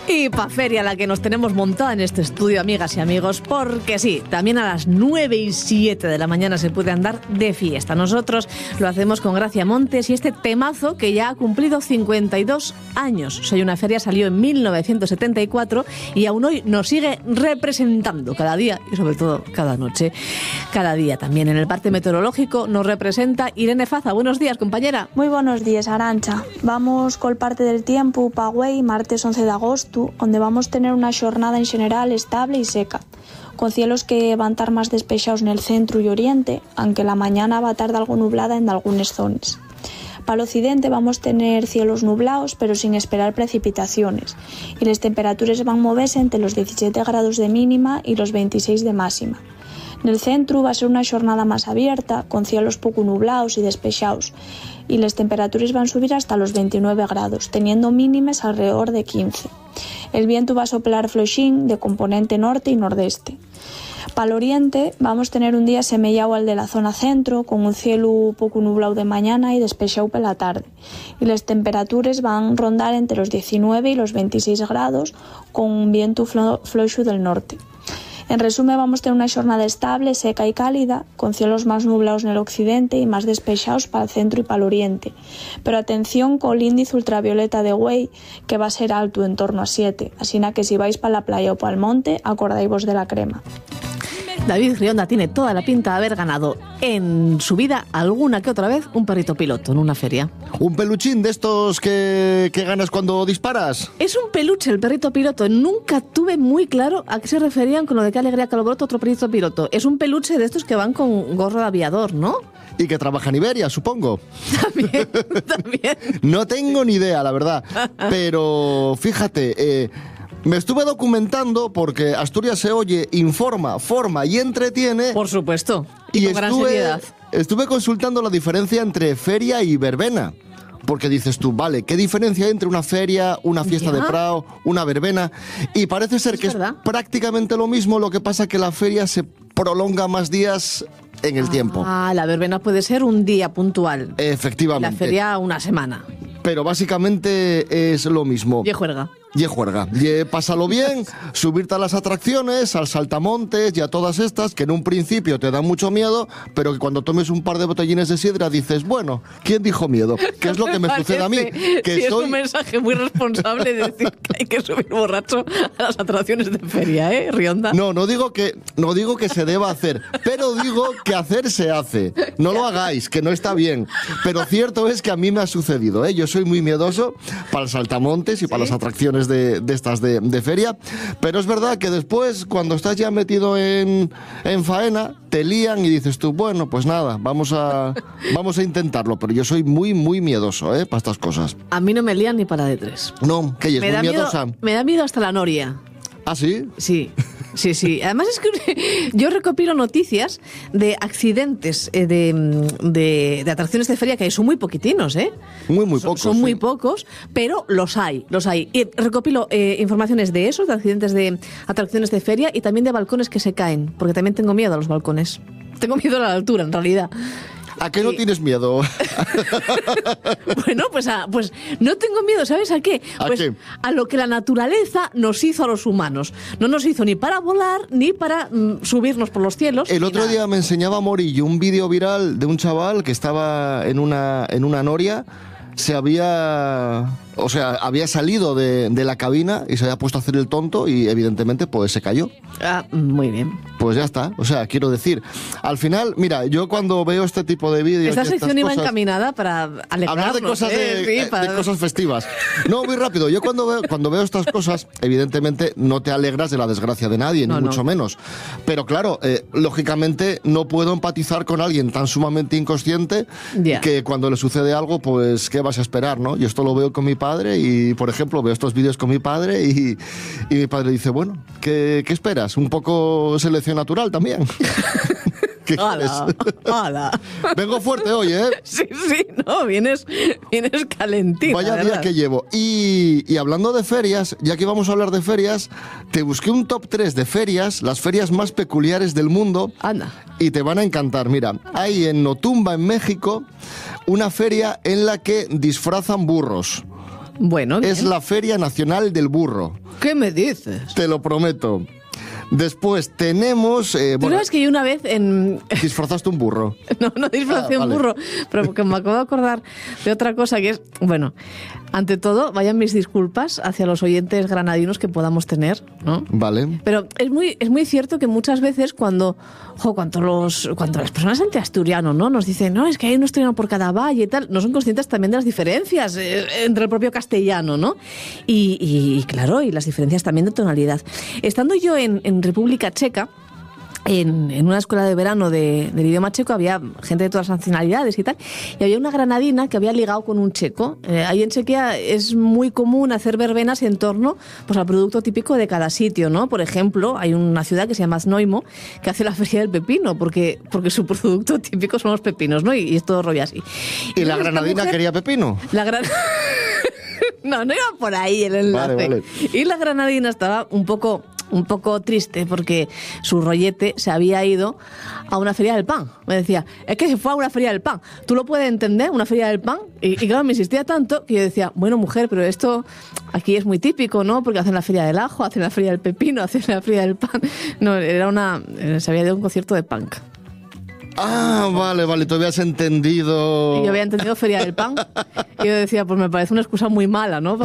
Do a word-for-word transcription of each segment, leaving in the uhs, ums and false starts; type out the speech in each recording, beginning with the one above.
Y pa' feria la que nos tenemos montada en este estudio, amigas y amigos, porque sí, también a las nueve y siete de la mañana se puede andar de fiesta. Nosotros lo hacemos con Gracia Montes y este temazo que ya ha cumplido cincuenta y dos años. Soy una feria, salió en mil novecientos setenta y cuatro y aún hoy nos sigue representando cada día y sobre todo cada noche. Cada día también en el parte meteorológico nos representa Irene Faza. Buenos días, compañera. Muy buenos días, Arancha. Vamos col parte del tiempo pa Güei, martes once de agosto, donde vamos a tener una jornada en general estable y seca, con cielos que van a estar más despejados en el centro y oriente, aunque la mañana va a estar algo nublada en algunas zonas. Para el occidente vamos a tener cielos nublados, pero sin esperar precipitaciones, y las temperaturas van a moverse entre los diecisiete grados de mínima y los veintiséis de máxima. En el centro va a ser una jornada más abierta, con cielos poco nublados y despejados, y las temperaturas van a subir hasta los veintinueve grados, teniendo mínimas alrededor de quince. El viento va a soplar flojín de componente norte y nordeste. Para el oriente vamos a tener un día semellado al de la zona centro, con un cielo poco nublado de mañana y despejado por la tarde. Y las temperaturas van a rondar entre los diecinueve y los veintiséis grados, con un viento flo flojo del norte. En resumen, vamos a tener una jornada estable, seca y cálida, con cielos más nublados en el occidente y más despejados para el centro y para el oriente. Pero atención con el índice ultravioleta de Güei, que va a ser alto, en torno a siete. Así que si vais para la playa o para el monte, acordáis de la crema. David Rionda tiene toda la pinta de haber ganado en su vida alguna que otra vez un perrito piloto en una feria. ¿Un peluchín de estos que, que ganas cuando disparas? Es un peluche el perrito piloto. Nunca tuve muy claro a qué se referían con lo de qué alegría que alboroto otro perrito piloto. Es un peluche de estos que van con gorro de aviador, ¿no? Y que trabaja en Iberia, supongo. También, también. No tengo ni idea, la verdad. Pero fíjate, eh, me estuve documentando porque Asturias se oye, informa, forma y entretiene. Por supuesto. Y, y con gran estuve, seriedad. Estuve consultando la diferencia entre feria y verbena. Porque dices tú, vale, ¿qué diferencia hay entre una feria, una fiesta ¿Ya? de Prado, una verbena? Y parece ser ¿Es que verdad? es prácticamente lo mismo, lo que pasa que la feria se prolonga más días en el ah, tiempo. Ah, la verbena puede ser un día puntual. Efectivamente. La feria una semana. Pero básicamente es lo mismo. Y juerga. Y juerga. Y pásalo bien, subirte a las atracciones, al saltamontes y a todas estas que en un principio te dan mucho miedo, pero que cuando tomes un par de botellines de sidra dices, bueno, ¿quién dijo miedo? ¿Qué es lo que me sucede a mí? Que sí, soy... es un mensaje muy responsable decir que hay que subir borracho a las atracciones de feria, ¿eh, Rionda? No, no digo que, no digo que se deba hacer, pero digo que hacer se hace. No lo hagáis, que no está bien. Pero cierto es que a mí me ha sucedido, ¿eh? Yo soy muy miedoso para el saltamontes y ¿Sí? para las atracciones De, de estas de, de feria, pero es verdad que después cuando estás ya metido en, en faena te lían y dices tú, bueno, pues nada, vamos a vamos a intentarlo, pero yo soy muy muy miedoso, ¿eh? Para estas cosas. A mí no me lían ni para de tres. No, que es muy miedosa. Miedo, me da miedo hasta la noria. ¿Ah, sí? Sí. Sí, sí. Además es que yo recopilo noticias de accidentes eh, de, de, de atracciones de feria que son muy poquitinos, ¿eh? Muy, muy pocos. Son, son muy sí. pocos, pero los hay, los hay. Y recopilo eh, informaciones de esos, de accidentes de atracciones de feria y también de balcones que se caen, porque también tengo miedo a los balcones. Tengo miedo a la altura, en realidad. ¿A qué no tienes miedo? Bueno, pues, a, pues no tengo miedo, ¿sabes a qué? ¿A pues qué? A lo que la naturaleza nos hizo a los humanos. No nos hizo ni para volar, ni para mm, subirnos por los cielos. El otro nada. día me enseñaba Morillo un vídeo viral de un chaval que estaba en una, en una noria, se había... O sea, había salido de, de la cabina y se había puesto a hacer el tonto y evidentemente pues se cayó. Ah, muy bien. Pues ya está, o sea, quiero decir, al final, mira, yo cuando veo este tipo de vídeos... Esta sección iba cosas, encaminada para alegrarnos. Hablar de cosas, ¿eh? de, sí, para... de cosas festivas. No, muy rápido, yo cuando veo, cuando veo estas cosas, evidentemente no te alegras de la desgracia de nadie, no, ni no. mucho menos. Pero claro, eh, lógicamente no puedo empatizar con alguien tan sumamente inconsciente yeah. que cuando le sucede algo, pues, ¿qué vas a esperar, no? Y esto lo veo con mi padre y, por ejemplo, veo estos vídeos con mi padre y, y mi padre dice, bueno, ¿qué, qué esperas? Un poco selección natural también. ¿Qué ¡Hala! ¡Hala! Vengo fuerte hoy, ¿eh? Sí, sí, no, vienes, vienes calentito. Vaya día ¿verdad? que llevo. Y, y hablando de ferias, ya que vamos a hablar de ferias, te busqué un top tres de ferias, las ferias más peculiares del mundo. Anda. Y te van a encantar. Mira, hay en Otumba, en México, una feria en la que disfrazan burros. Bueno, bien. Es la Feria Nacional del Burro. ¿Qué me dices? Te lo prometo. Después tenemos... Eh, ¿Tú bueno, sabes que yo una vez en... disfrazaste un burro. No, no disfracé Ah, un vale. burro, pero porque me acabo de acordar de otra cosa que es... Bueno, ante todo, vayan mis disculpas hacia los oyentes granadinos que podamos tener, ¿no? Vale. Pero es muy, es muy cierto que muchas veces cuando, jo, cuando, los, cuando las personas antiasturiano, ¿no? Nos dicen, no, es que hay un asturiano por cada valle y tal, no son conscientes también de las diferencias eh, entre el propio castellano, ¿no? Y, y, y claro, y las diferencias también de tonalidad. Estando yo en, en República Checa, En, en una escuela de verano de, del idioma checo había gente de todas las nacionalidades y tal, y había una granadina que había ligado con un checo. Eh, ahí en Chequia es muy común hacer verbenas en torno pues, al producto típico de cada sitio, ¿no? Por ejemplo, hay una ciudad que se llama Znaimo que hace la feria del pepino, porque, porque su producto típico son los pepinos, ¿no? Y, y es todo rollo así. ¿Y la esta granadina mujer- quería pepino? La gran... No, no iba por ahí el enlace. Vale, vale. Y la granadina estaba un poco, un poco triste porque su rollete se había ido a una feria del pan. Me decía, es que se fue a una feria del pan. ¿Tú lo puedes entender, una feria del pan? Y, y claro, me insistía tanto que yo decía, bueno, mujer, pero esto aquí es muy típico, ¿no? Porque hacen la feria del ajo, hacen la feria del pepino, hacen la feria del pan. No, era una... Se había ido a un concierto de punk. Ah, vale, vale, tú habías entendido... Y yo había entendido feria del pan. Y yo decía, pues me parece una excusa muy mala, ¿no?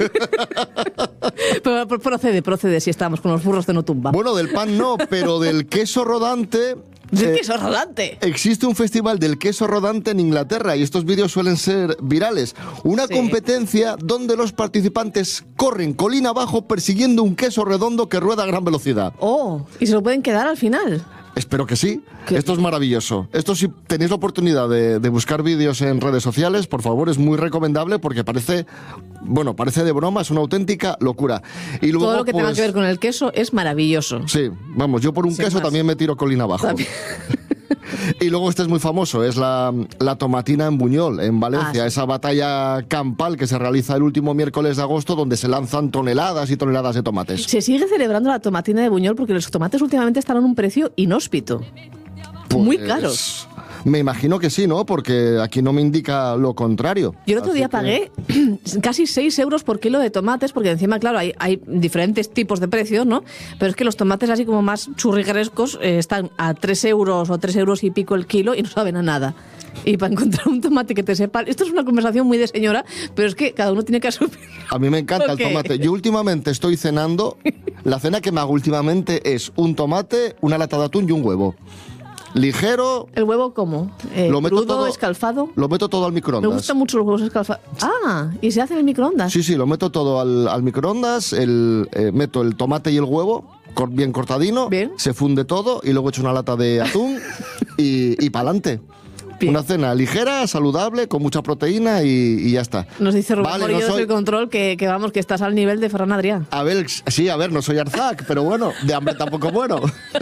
Pero procede, procede, si estamos con los burros de no tumba. Bueno, del pan no, pero del queso rodante... ¿De eh, queso rodante? Existe un festival del queso rodante en Inglaterra y estos vídeos suelen ser virales. Una Sí. competencia donde los participantes corren colina abajo persiguiendo un queso redondo que rueda a gran velocidad. Oh, y se lo pueden quedar al final. Espero que sí. ¿Qué? Esto es maravilloso. Esto, si tenéis la oportunidad de, de buscar vídeos en redes sociales, por favor, es muy recomendable porque parece, bueno, parece de broma, es una auténtica locura. Y luego, Todo lo que tenga pues, que ver con el queso es maravilloso. sí, vamos, yo por un Sin queso más. también me tiro colina abajo. También. Y luego este es muy famoso, es la, la tomatina en Buñol, en Valencia, Ah, sí. esa batalla campal que se realiza el último miércoles de agosto donde se lanzan toneladas y toneladas de tomates. Se sigue celebrando la tomatina de Buñol porque los tomates últimamente están a un precio inhóspito. Muy Pues, caros. Me imagino que sí, ¿no? Porque aquí no me indica lo contrario. Yo el otro Así día que- pagué casi seis euros por kilo de tomates, porque encima, claro, hay, hay diferentes tipos de precios, ¿no? Pero es que los tomates así como más churriguerescos eh, están a tres euros o tres euros y pico el kilo y no saben a nada. Y para encontrar un tomate que te sepa... Esto es una conversación muy de señora, pero es que cada uno tiene que asumir. A mí me encanta Ok. el tomate. Yo últimamente estoy cenando, la cena que me hago últimamente es un tomate, una lata de atún y un huevo. Ligero, ¿El huevo cómo? Eh, lo meto ¿Crudo, todo, escalfado? Lo meto todo al Me microondas. gustan mucho los huevos escalfados. Ah, ¿y se hace en el microondas? Sí, sí, lo meto todo al, al microondas, el, eh, meto el tomate y el huevo, cor- bien cortadino, Bien. se funde todo y luego echo una lata de atún y, y pa'lante. Bien. Una cena ligera, saludable, con mucha proteína y, y ya está. Nos dice Rubén Vale, Morillo no soy- del control que, que vamos, que estás al nivel de Ferran Adrià. A ver, sí, a ver, no soy Arzac, pero bueno, de hambre tampoco muero.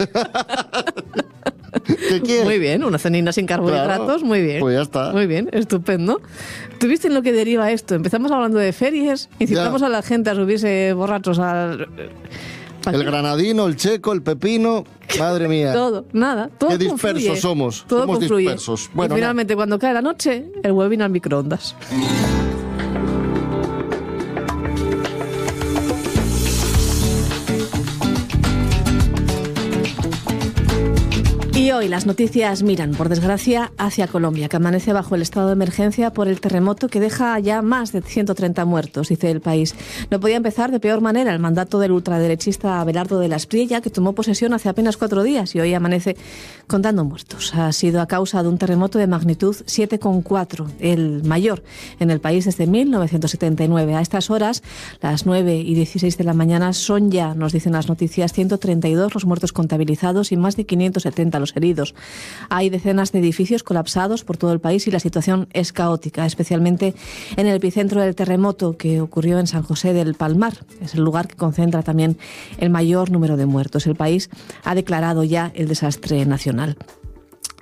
¿Qué quieres? Muy bien, una cenina sin carbohidratos, Claro, muy bien. pues ya está. Muy bien, estupendo. ¿Tú viste en lo que deriva esto? Empezamos hablando de ferias, incitamos Ya. a la gente a subirse borrachos al... El granadino, el checo, el pepino, madre mía. Todo, nada, todo Qué dispersos confluye. somos, Todo somos confluye. dispersos. Bueno, y finalmente, cuando cae la noche, el huevo viene al microondas. Y hoy las noticias miran, por desgracia, hacia Colombia, que amanece bajo el estado de emergencia por el terremoto que deja ya más de ciento treinta muertos, dice el país. No podía empezar de peor manera el mandato del ultraderechista Abelardo de la Espriella, que tomó posesión hace apenas cuatro días y hoy amanece contando muertos. Ha sido a causa de un terremoto de magnitud siete coma cuatro, el mayor en el país desde mil novecientos setenta y nueve. A estas horas, las nueve y dieciséis de la mañana, son ya, nos dicen las noticias, ciento treinta y dos los muertos contabilizados y más de quinientos setenta los heridos. Hay decenas de edificios colapsados por todo el país y la situación es caótica, especialmente en el epicentro del terremoto que ocurrió en San José del Palmar. Es el lugar que concentra también el mayor número de muertos. El país ha declarado ya el desastre nacional.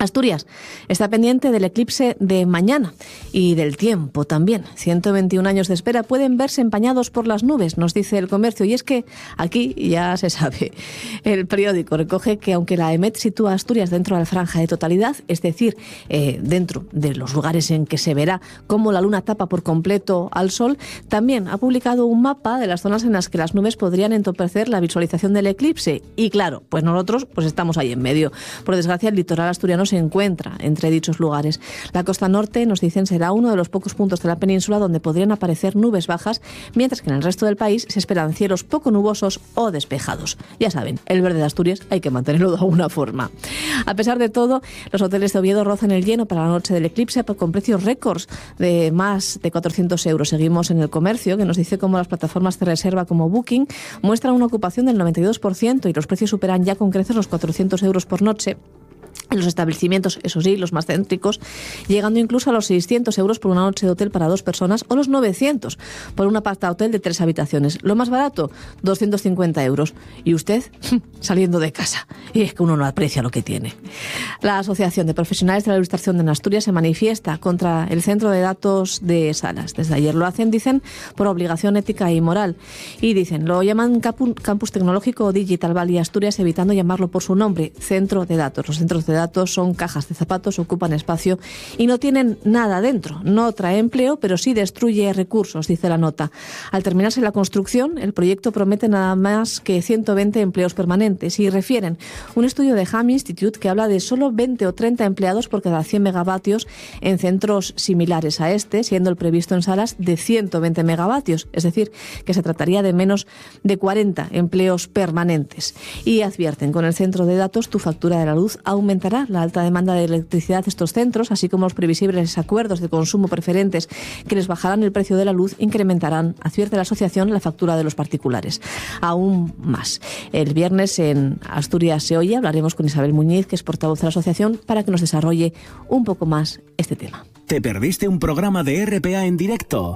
Asturias está pendiente del eclipse de mañana y del tiempo también. ciento veintiún años de espera pueden verse empañados por las nubes, nos dice El Comercio. Y es que aquí ya se sabe. El periódico recoge que aunque la EMET sitúa a Asturias dentro de la franja de totalidad, es decir, eh, dentro de los lugares en que se verá cómo la luna tapa por completo al sol, también ha publicado un mapa de las zonas en las que las nubes podrían entorpecer la visualización del eclipse. Y claro, pues nosotros pues estamos ahí en medio. Por desgracia, el litoral asturiano se encuentra entre dichos lugares. La costa norte, nos dicen, será uno de los pocos puntos de la península donde podrían aparecer nubes bajas, mientras que en el resto del país se esperan cielos poco nubosos o despejados. Ya saben, el verde de Asturias hay que mantenerlo de alguna forma. A pesar de todo, los hoteles de Oviedo rozan el lleno para la noche del eclipse con precios récords de más de cuatrocientos euros. Seguimos en El Comercio, que nos dice cómo las plataformas de reserva como Booking muestran una ocupación del noventa y dos por ciento y los precios superan ya con creces los cuatrocientos euros por noche. En los establecimientos, eso sí, los más céntricos, llegando incluso a los seiscientos euros por una noche de hotel para dos personas o los novecientos por un aparta-hotel de tres habitaciones. Lo más barato, doscientos cincuenta euros. Y usted saliendo de casa. Y es que uno no aprecia lo que tiene. La Asociación de Profesionales de la Ilustración de Asturias se manifiesta contra el centro de datos de Salas. Desde ayer lo hacen, dicen, por obligación ética y moral. Y dicen, lo llaman Campus Tecnológico Digital Valley Asturias, evitando llamarlo por su nombre, centro de datos. Los centros de datos son cajas de zapatos, ocupan espacio y no tienen nada dentro. No trae empleo, pero sí destruye recursos, dice la nota. Al terminarse la construcción, el proyecto promete nada más que ciento veinte empleos permanentes y refieren un estudio de Ham Institute que habla de solo veinte o treinta empleados por cada cien megavatios en centros similares a este, siendo el previsto en Salas de ciento veinte megavatios, es decir, que se trataría de menos de cuarenta empleos permanentes. Y advierten, con el centro de datos tu factura de la luz aumentará. La alta demanda de electricidad de estos centros, así como los previsibles acuerdos de consumo preferentes que les bajarán el precio de la luz, incrementarán, advierte la asociación, la factura de los particulares. Aún más. El viernes en Asturias se oye, hablaremos con Isabel Muñiz, que es portavoz de la asociación, para que nos desarrolle un poco más este tema. ¿Te perdiste un programa de R P A en directo?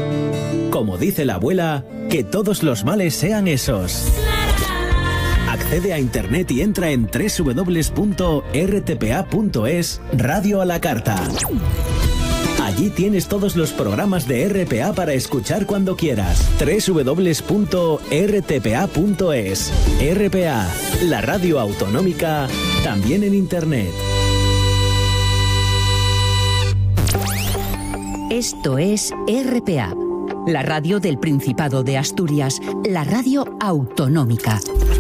Como dice la abuela, que todos los males sean esos. Accede a internet y entra en doble u doble u doble u punto r t p a punto es, Radio a la Carta. Allí tienes todos los programas de R P A para escuchar cuando quieras. doble u doble u doble u punto r t p a punto es. R P A, la radio autonómica, también en internet. Esto es R P A, la radio del Principado de Asturias, la radio autonómica.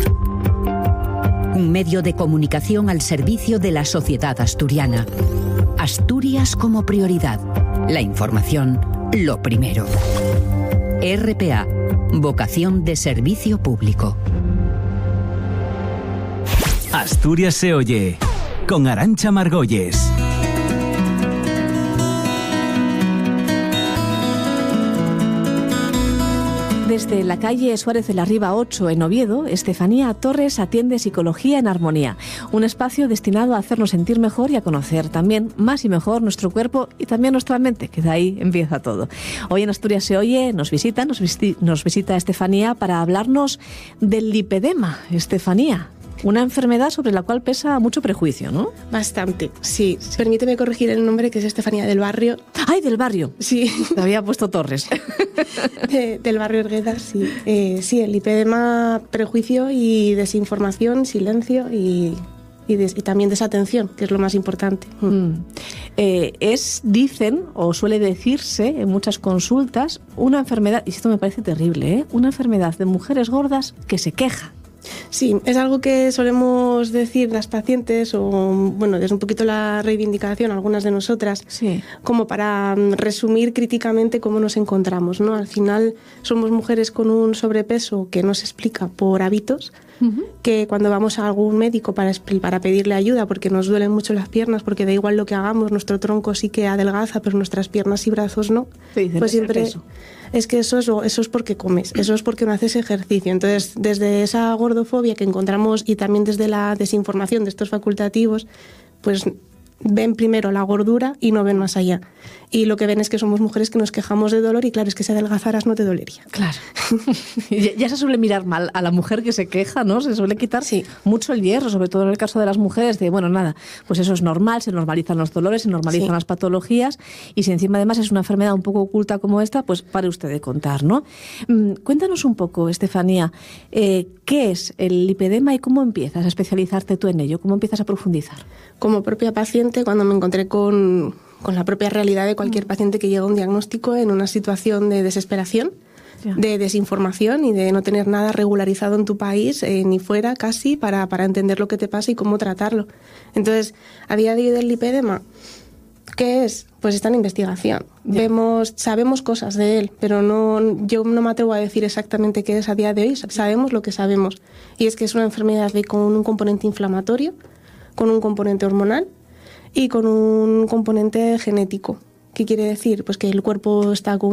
Un medio de comunicación al servicio de la sociedad asturiana. Asturias como prioridad. La información, lo primero. R P A, vocación de servicio público. Asturias se oye, con Arantxa Margolles. Desde la calle Suárez de la Riva ocho en Oviedo, Estefanía Torres atiende Psicología en Armonía, un espacio destinado a hacernos sentir mejor y a conocer también más y mejor nuestro cuerpo y también nuestra mente, que de ahí empieza todo. Hoy en Asturias se oye, nos visita, nos, visi- nos visita Estefanía para hablarnos del lipedema. Estefanía, una enfermedad sobre la cual pesa mucho prejuicio, ¿no? Bastante, sí. Permíteme corregir el nombre, que es Estefanía del Barrio. ¡Ay, del Barrio! Sí. Te había puesto Torres. De, del Barrio Ergueda, sí. Eh, sí, el lipedema, prejuicio y desinformación, silencio y, y, des, y también desatención, que es lo más importante. Mm. Eh, es, dicen, o suele decirse en muchas consultas, una enfermedad, y esto me parece terrible, ¿eh? Una enfermedad de mujeres gordas que se queja. Sí, es algo que solemos decir las pacientes, o bueno, es un poquito la reivindicación, algunas de nosotras, sí, como para resumir críticamente cómo nos encontramos, ¿no? Al final somos mujeres con un sobrepeso que no se explica por hábitos, uh-huh. que cuando vamos a algún médico para, para pedirle ayuda porque nos duelen mucho las piernas, porque da igual lo que hagamos, nuestro tronco sí que adelgaza, pero nuestras piernas y brazos no, sí, pues siempre eso. Es que eso es, eso es porque comes, eso es porque no haces ejercicio. Entonces, desde esa gordofobia que encontramos y también desde la desinformación de estos facultativos, pues ven primero la gordura y no ven más allá. Y lo que ven es que somos mujeres que nos quejamos de dolor y claro, es que si adelgazaras no te dolería. Claro. Ya se suele mirar mal a la mujer que se queja, ¿no? Se suele quitar sí. mucho el hierro, sobre todo en el caso de las mujeres, de, bueno, nada, pues eso es normal, se normalizan los dolores, se normalizan sí. las patologías y si encima además es una enfermedad un poco oculta como esta, pues pare usted de contar, ¿no? Cuéntanos un poco, Estefanía, eh, ¿qué es el lipedema y cómo empiezas a especializarte tú en ello? ¿Cómo empiezas a profundizar? Como propia paciente, cuando me encontré con, con la propia realidad de cualquier paciente que llega a un diagnóstico en una situación de desesperación, ya. de desinformación y de no tener nada regularizado en tu país, eh, ni fuera casi, para, para entender lo que te pasa y cómo tratarlo. Entonces, a día de hoy del lipedema, ¿qué es? Pues está en investigación. Ya. Vemos, sabemos cosas de él, pero no, yo no me atrevo a decir exactamente qué es a día de hoy. Sabemos lo que sabemos. Y es que es una enfermedad de, con un componente inflamatorio, con un componente hormonal y con un componente genético. ¿Qué quiere decir? Pues que el cuerpo está con